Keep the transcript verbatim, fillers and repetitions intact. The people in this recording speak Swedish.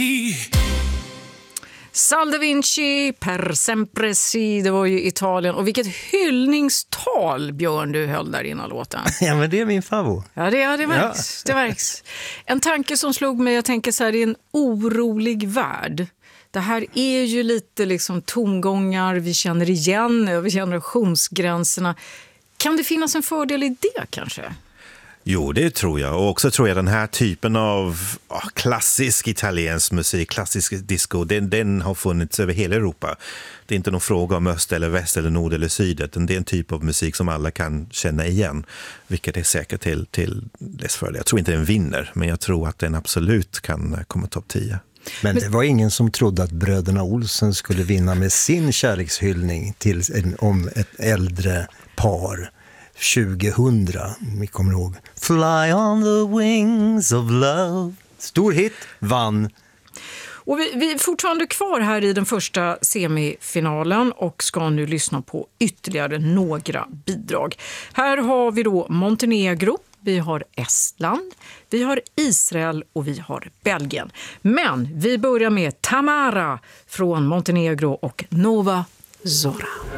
Sal da Vinci, Per sempre si, det var ju Italien. Och vilket hyllningstal, Björn, du höll där innan låten. Ja, men det är min favorit. Ja, det, ja, det märks. Ja. Det märks. En tanke som slog mig, jag tänker så här, det är en orolig värld. Det här är ju lite liksom tomgångar, vi känner igen över generationsgränserna. Kan det finnas en fördel i det kanske? Jo, det tror jag. Och också tror jag den här typen av oh, klassisk italiensk musik, klassisk disco, den, den har funnits över hela Europa. Det är inte någon fråga om öst eller väst eller nord eller syd, utan det är en typ av musik som alla kan känna igen, vilket är säkert till, till dess fördel. Jag tror inte den vinner, men jag tror att den absolut kan komma topp tio. Men det var ingen som trodde att bröderna Olsen skulle vinna med sin kärlekshyllning till en, om ett äldre par tjugohundra. Vi kommer ihåg Fly on the wings of love. Stor hit, vann. Och vi, vi är fortfarande kvar här i den första semifinalen och ska nu lyssna på ytterligare några bidrag. Här har vi då Montenegro, vi har Estland, vi har Israel och vi har Belgien. Men vi börjar med Tamara från Montenegro och Nova Zora.